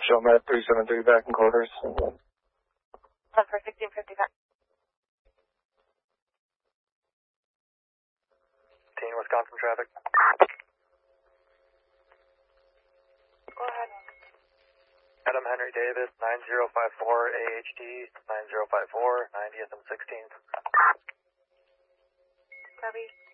Show Met 373 back in quarters. Left for 1650 back. Wisconsin traffic. Go ahead. Adam Henry Davis, 9054 AHD, 9054, 90th and 16th. Copy.